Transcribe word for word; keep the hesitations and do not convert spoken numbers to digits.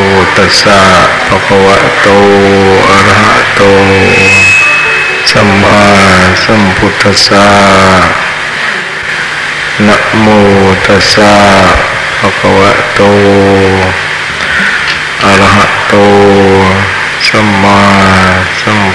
ตัสสะภะคะวะโตอะระหะโตสัมมาสัมพุทธัสสะนะโมตัสสะภะคะวะโตอะระหะโตสัมมาสัม